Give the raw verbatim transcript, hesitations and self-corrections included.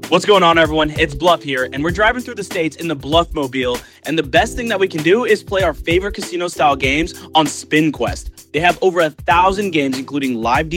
What's going on, everyone? It's Bluff here, and we're driving through the states in the Bluff-mobile, and the best thing that we can do is play our favorite casino-style games on SpinQuest. They have over a thousand games, including live